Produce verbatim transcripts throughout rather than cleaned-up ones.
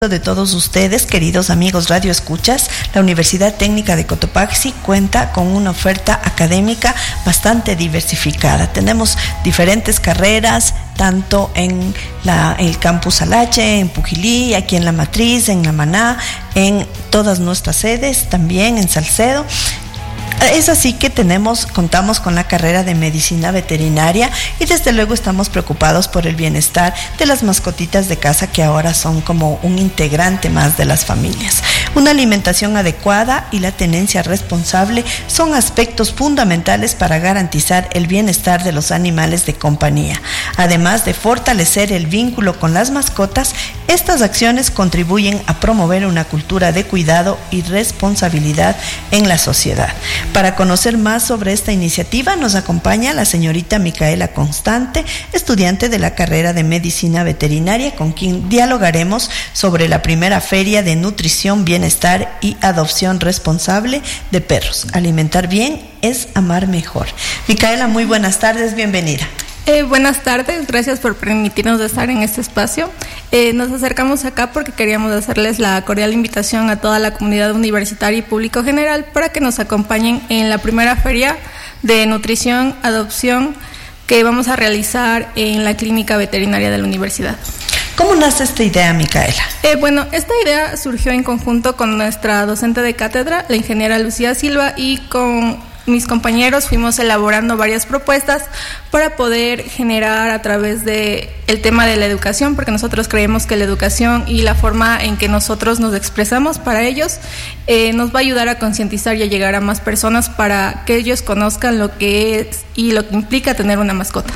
De todos ustedes, queridos amigos Radio Escuchas, la Universidad Técnica de Cotopaxi cuenta con una oferta académica bastante diversificada. Tenemos diferentes carreras, tanto en la, el campus Alache, en Pujilí, aquí en La Matriz, en La Maná, en todas nuestras sedes, también en Salcedo. Es así que tenemos, contamos con la carrera de medicina veterinaria y desde luego estamos preocupados por el bienestar de las mascotitas de casa que ahora son como un integrante más de las familias. Una alimentación adecuada y la tenencia responsable son aspectos fundamentales para garantizar el bienestar de los animales de compañía. Además de fortalecer el vínculo con las mascotas, estas acciones contribuyen a promover una cultura de cuidado y responsabilidad en la sociedad. Para conocer más sobre esta iniciativa nos acompaña la señorita Micaela Constante, estudiante de la carrera de Medicina Veterinaria, con quien dialogaremos sobre la primera feria de nutrición, bienestar y adopción responsable de perros. Alimentar bien es amar mejor. Micaela, muy buenas tardes, bienvenida. Eh, buenas tardes, gracias por permitirnos estar en este espacio. Eh, nos acercamos acá porque queríamos hacerles la cordial invitación a toda la comunidad universitaria y público general para que nos acompañen en la primera feria de nutrición, adopción que vamos a realizar en la clínica veterinaria de la universidad. ¿Cómo nace esta idea, Micaela? Eh, bueno, esta idea surgió en conjunto con nuestra docente de cátedra, la ingeniera Lucía Silva, y con mis compañeros fuimos elaborando varias propuestas para poder generar a través de el tema de la educación, porque nosotros creemos que la educación y la forma en que nosotros nos expresamos para ellos eh, nos va a ayudar a concientizar y a llegar a más personas para que ellos conozcan lo que es y lo que implica tener una mascota.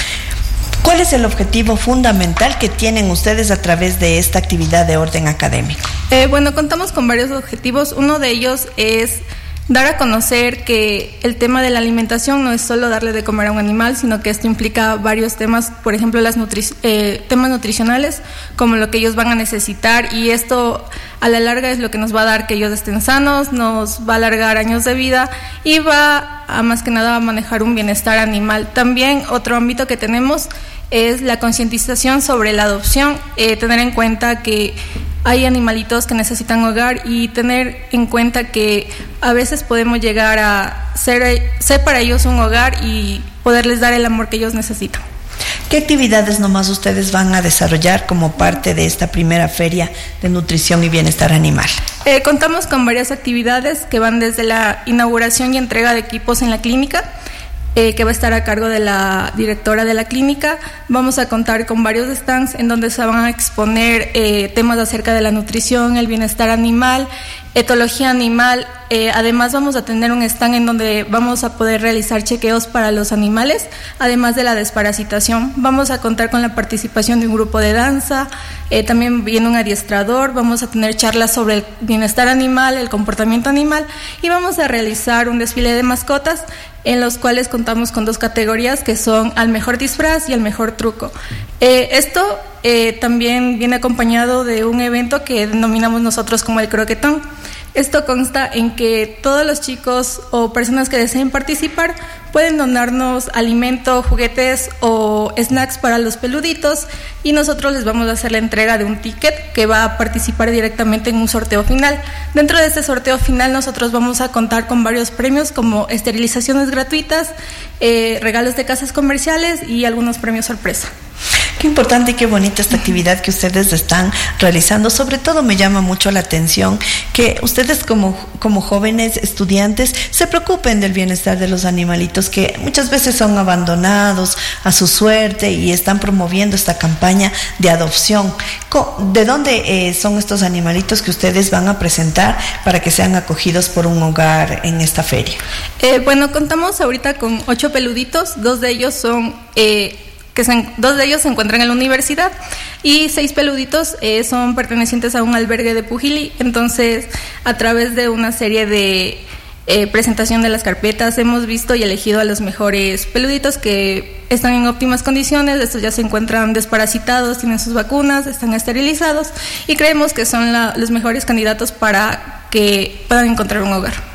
¿Cuál es el objetivo fundamental que tienen ustedes a través de esta actividad de orden académico? Eh, bueno, contamos con varios objetivos. Uno de ellos es dar a conocer que el tema de la alimentación no es solo darle de comer a un animal, sino que esto implica varios temas, por ejemplo, las nutri- eh, temas nutricionales, como lo que ellos van a necesitar, y esto a la larga es lo que nos va a dar que ellos estén sanos, nos va a alargar años de vida y va a más que nada a manejar un bienestar animal. También otro ámbito que tenemos es la concientización sobre la adopción, eh, tener en cuenta que hay animalitos que necesitan hogar y tener en cuenta que a veces podemos llegar a ser, ser para ellos un hogar y poderles dar el amor que ellos necesitan. ¿Qué actividades nomás ustedes van a desarrollar como parte de esta primera feria de nutrición y bienestar animal? Eh, contamos con varias actividades que van desde la inauguración y entrega de equipos en la clínica, Eh, que va a estar a cargo de la directora de la clínica. Vamos a contar con varios stands en donde se van a exponer eh, temas acerca de la nutrición, el bienestar animal, etología animal. Eh, además vamos a tener un stand en donde vamos a poder realizar chequeos para los animales, además de la desparasitación. Vamos a contar con la participación de un grupo de danza, eh, también viene un adiestrador, vamos a tener charlas sobre el bienestar animal, el comportamiento animal, y vamos a realizar un desfile de mascotas en los cuales contamos con dos categorías que son al mejor disfraz y al mejor truco. Eh, esto eh, también viene acompañado de un evento que denominamos nosotros como el croquetón. Esto consta en que todos los chicos o personas que deseen participar pueden donarnos alimento, juguetes o snacks para los peluditos, y nosotros les vamos a hacer la entrega de un ticket que va a participar directamente en un sorteo final. Dentro de este sorteo final nosotros vamos a contar con varios premios como esterilizaciones gratuitas, eh, regalos de casas comerciales y algunos premios sorpresa. Qué importante y qué bonita esta actividad que ustedes están realizando. Sobre todo me llama mucho la atención que ustedes como, como jóvenes estudiantes se preocupen del bienestar de los animalitos que muchas veces son abandonados a su suerte, y están promoviendo esta campaña de adopción. ¿De dónde eh, son estos animalitos que ustedes van a presentar para que sean acogidos por un hogar en esta feria? Eh, bueno, contamos ahorita con ocho peluditos, dos de ellos son... Eh, que se, dos de ellos se encuentran en la universidad y seis peluditos eh, son pertenecientes a un albergue de Pujilí. Entonces, a través de una serie de eh, presentación de las carpetas, hemos visto y elegido a los mejores peluditos que están en óptimas condiciones. Estos ya se encuentran desparasitados, tienen sus vacunas, están esterilizados, y creemos que son la, los mejores candidatos para que puedan encontrar un hogar.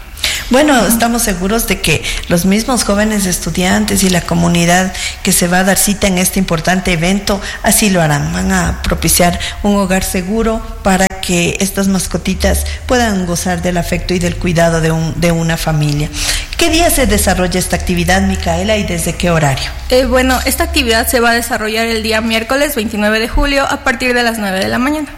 Bueno, estamos seguros de que los mismos jóvenes estudiantes y la comunidad que se va a dar cita en este importante evento así lo harán. Van a propiciar un hogar seguro para que estas mascotitas puedan gozar del afecto y del cuidado de, un, de una familia. ¿Qué día se desarrolla esta actividad, Micaela, y desde qué horario? Eh, bueno, esta actividad se va a desarrollar el día miércoles veintinueve de julio a partir de las nueve de la mañana.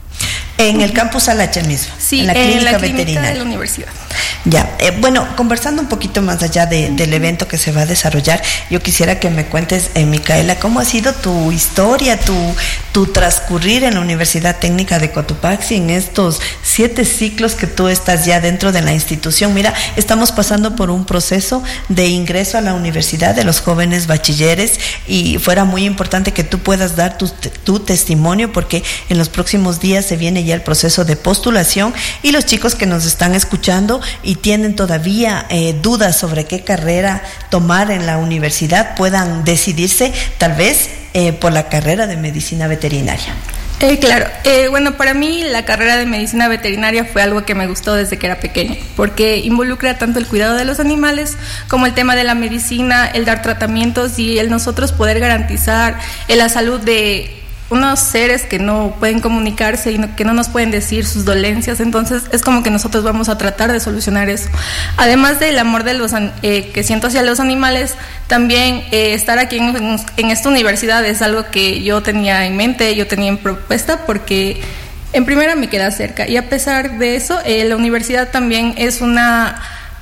En el campus Alache mismo, sí, en la en clínica la clínica veterinaria de la universidad. Ya, eh, bueno, conversando un poquito más allá de, del evento que se va a desarrollar, yo quisiera que me cuentes, eh, Micaela, cómo ha sido tu historia, tu, tu transcurrir en la Universidad Técnica de Cotopaxi en estos siete ciclos que tú estás ya dentro de la institución. Mira, estamos pasando por un proceso de ingreso a la universidad de los jóvenes bachilleres y fuera muy importante que tú puedas dar tu, tu testimonio, porque en los próximos días se viene ya el proceso de postulación y los chicos que nos están escuchando y tienen todavía eh, dudas sobre qué carrera tomar en la universidad puedan decidirse tal vez eh, por la carrera de medicina veterinaria. Eh, claro, eh, bueno, para mí la carrera de medicina veterinaria fue algo que me gustó desde que era pequeña, porque involucra tanto el cuidado de los animales como el tema de la medicina, el dar tratamientos y el nosotros poder garantizar eh, la salud de unos seres que no pueden comunicarse y no, que no nos pueden decir sus dolencias. Entonces es como que nosotros vamos a tratar de solucionar eso. Además del amor de los eh, que siento hacia los animales, también eh, estar aquí en, en esta universidad es algo que yo tenía en mente, yo tenía en propuesta, porque en primera me queda cerca y a pesar de eso eh, la universidad también es una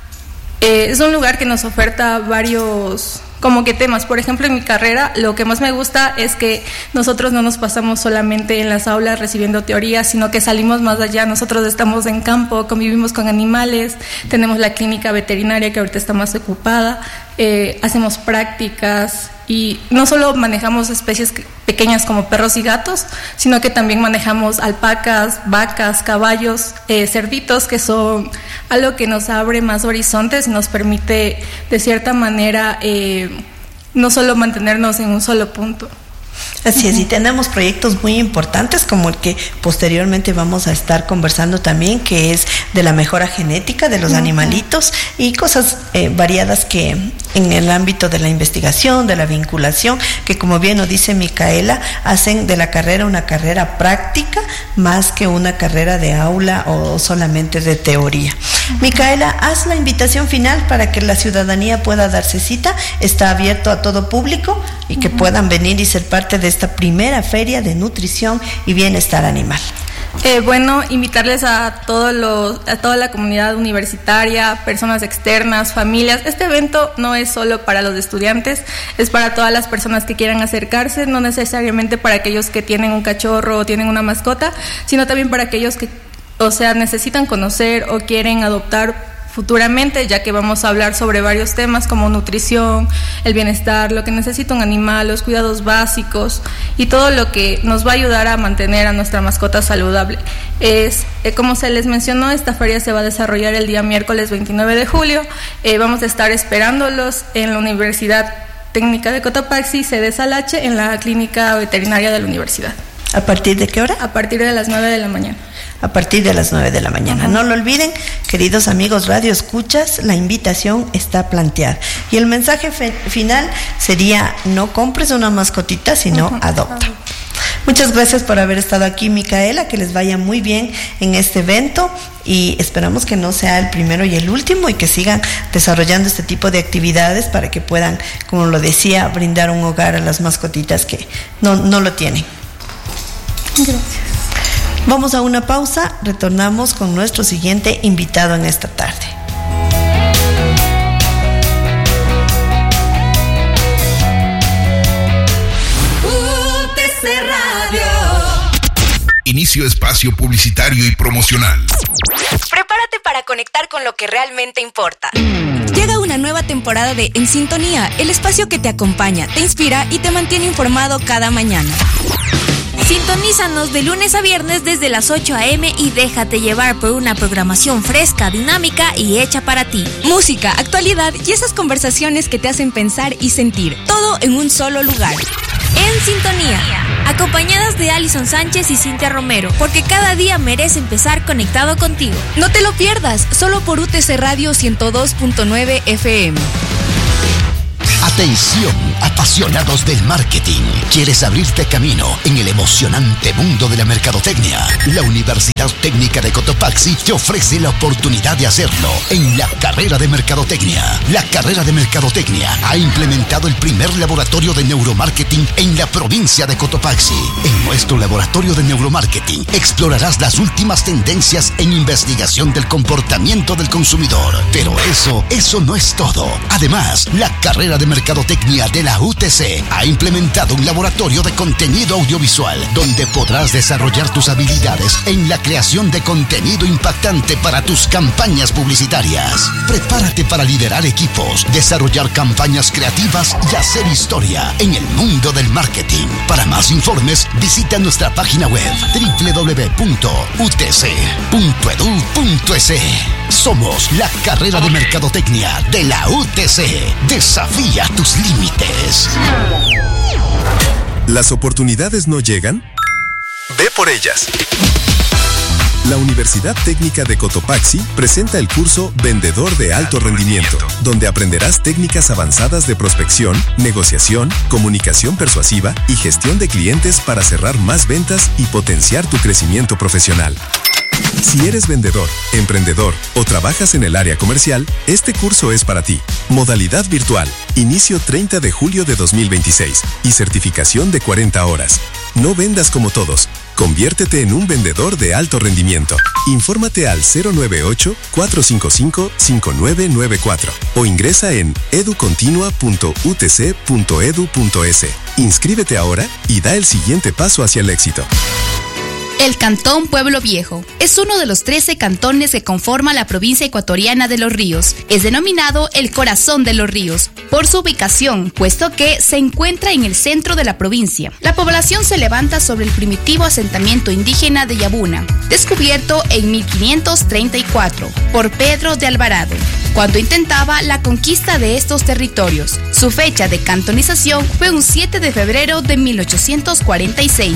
eh, es un lugar que nos oferta varios como que temas. Por ejemplo, en mi carrera lo que más me gusta es que nosotros no nos pasamos solamente en las aulas recibiendo teorías, sino que salimos más allá. Nosotros estamos en campo, convivimos con animales, tenemos la clínica veterinaria que ahorita está más ocupada, eh, hacemos prácticas y no solo manejamos especies pequeñas como perros y gatos, sino que también manejamos alpacas, vacas, caballos, eh, cerditos, que son algo que nos abre más horizontes y nos permite de cierta manera eh, no solo mantenernos en un solo punto. Así es, y tenemos proyectos muy importantes como el que posteriormente vamos a estar conversando también, que es de la mejora genética de los uh-huh. animalitos y cosas eh, variadas que en el ámbito de la investigación, de la vinculación, que como bien nos dice Micaela, hacen de la carrera una carrera práctica más que una carrera de aula o solamente de teoría. Uh-huh. Micaela, haz la invitación final para que la ciudadanía pueda darse cita. Está abierto a todo público y que uh-huh. puedan venir y ser parte de esta primera feria de nutrición y bienestar animal. Eh, bueno, invitarles a todos los, a toda la comunidad universitaria, personas externas, familias. Este evento no es solo para los estudiantes, es para todas las personas que quieran acercarse, no necesariamente para aquellos que tienen un cachorro o tienen una mascota, sino también para aquellos que, o sea, necesitan conocer o quieren adoptar futuramente, ya que vamos a hablar sobre varios temas como nutrición, el bienestar, lo que necesita un animal, los cuidados básicos y todo lo que nos va a ayudar a mantener a nuestra mascota saludable. Es, eh, como se les mencionó, esta feria se va a desarrollar el día miércoles veintinueve de julio. Eh, vamos a estar esperándolos en la Universidad Técnica de Cotopaxi, sede Salache, en la clínica veterinaria de la universidad. ¿A partir de qué hora? A partir de las nueve de la mañana. A partir de las nueve de la mañana. Uh-huh. No lo olviden, queridos amigos Radio Escuchas, la invitación está planteada. Y el mensaje fe- final sería: no compres una mascotita, sino uh-huh. adopta. Uh-huh. Muchas gracias por haber estado aquí, Micaela, que les vaya muy bien en este evento y esperamos que no sea el primero y el último y que sigan desarrollando este tipo de actividades para que puedan, como lo decía, brindar un hogar a las mascotitas que no, no lo tienen. Gracias. Vamos a una pausa, retornamos con nuestro siguiente invitado en esta tarde. U T C Radio. Inicio espacio publicitario y promocional. Prepárate para conectar con lo que realmente importa. Llega una nueva temporada de En Sintonía, el espacio que te acompaña, te inspira y te mantiene informado cada mañana. Sintonízanos de lunes a viernes desde las ocho a.m. y déjate llevar por una programación fresca, dinámica y hecha para ti. Música, actualidad y esas conversaciones que te hacen pensar y sentir, todo en un solo lugar. En Sintonía, acompañadas de Alison Sánchez y Cintia Romero, porque cada día merece empezar conectado contigo. No te lo pierdas, solo por U T C Radio ciento dos punto nueve F M. Atención, apasionados del marketing. ¿Quieres abrirte camino en el emocionante mundo de la mercadotecnia? La Universidad Técnica de Cotopaxi te ofrece la oportunidad de hacerlo en la carrera de mercadotecnia. La carrera de mercadotecnia ha implementado el primer laboratorio de neuromarketing en la provincia de Cotopaxi. En nuestro laboratorio de neuromarketing explorarás las últimas tendencias en investigación del comportamiento del consumidor. Pero eso, eso no es todo. Además, la carrera de Mercadotecnia de la U T C ha implementado un laboratorio de contenido audiovisual donde podrás desarrollar tus habilidades en la creación de contenido impactante para tus campañas publicitarias. Prepárate para liderar equipos, desarrollar campañas creativas y hacer historia en el mundo del marketing. Para más informes, visita nuestra página web doble u doble u doble u punto u t c punto e d u punto e s. Somos la carrera de Mercadotecnia de la U T C. Desafía tus límites. ¿Las oportunidades no llegan? Ve por ellas. La Universidad Técnica de Cotopaxi presenta el curso Vendedor de Alto Rendimiento, donde aprenderás técnicas avanzadas de prospección, negociación, comunicación persuasiva y gestión de clientes para cerrar más ventas y potenciar tu crecimiento profesional. Si eres vendedor, emprendedor o trabajas en el área comercial, este curso es para ti. Modalidad virtual, inicio treinta de julio de dos mil veintiséis y certificación de cuarenta horas. No vendas como todos. Conviértete en un vendedor de alto rendimiento. Infórmate al cero nueve ocho, cuatro cinco cinco, cinco nueve nueve cuatro o ingresa en educontinua punto u t c punto e d u punto e s. Inscríbete ahora y da el siguiente paso hacia el éxito. El Cantón Pueblo Viejo es uno de los trece cantones que conforman la provincia ecuatoriana de Los Ríos. Es denominado el corazón de los ríos por su ubicación, puesto que se encuentra en el centro de la provincia. La población se levanta sobre el primitivo asentamiento indígena de Yabuna, descubierto en mil quinientos treinta y cuatro por Pedro de Alvarado, cuando intentaba la conquista de estos territorios. Su fecha de cantonización fue un siete de febrero de mil ochocientos cuarenta y seis.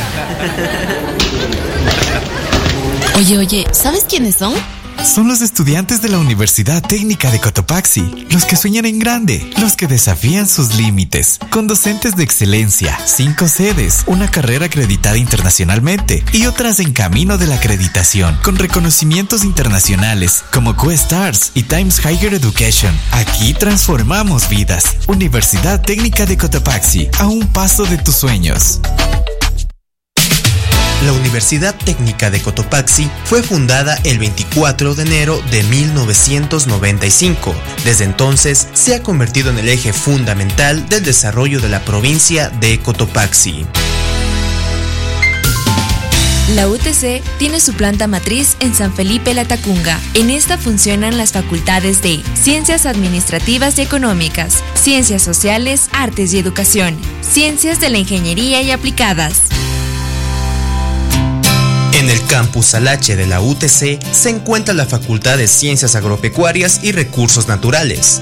Oye, oye, ¿sabes quiénes son? Son los estudiantes de la Universidad Técnica de Cotopaxi, los que sueñan en grande, los que desafían sus límites, con docentes de excelencia, cinco sedes, una carrera acreditada internacionalmente y otras en camino de la acreditación, con reconocimientos internacionales como Q-Stars y Times Higher Education. Aquí transformamos vidas. Universidad Técnica de Cotopaxi, a un paso de tus sueños. La Universidad Técnica de Cotopaxi fue fundada el veinticuatro de enero de mil novecientos noventa y cinco. Desde entonces se ha convertido en el eje fundamental del desarrollo de la provincia de Cotopaxi. La U T C tiene su planta matriz en San Felipe La Tacunga. En esta funcionan las facultades de Ciencias Administrativas y Económicas, Ciencias Sociales, Artes y Educación, Ciencias de la Ingeniería y Aplicadas. En el campus Alache de la U T C se encuentra la Facultad de Ciencias Agropecuarias y Recursos Naturales.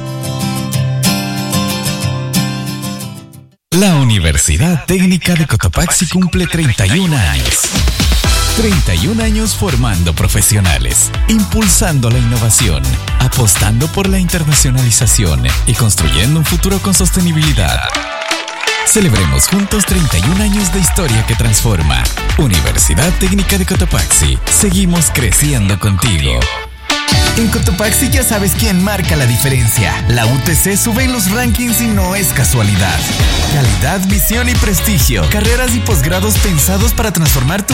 La Universidad Técnica de Cotopaxi cumple treinta y un años. treinta y un años formando profesionales, impulsando la innovación, apostando por la internacionalización y construyendo un futuro con sostenibilidad. Celebremos juntos treinta y un años de historia que transforma. Universidad Técnica de Cotopaxi. Seguimos creciendo contigo. En Cotopaxi ya sabes quién marca la diferencia. La U T C sube en los rankings y no es casualidad. Calidad, visión y prestigio. Carreras y posgrados pensados para transformar tu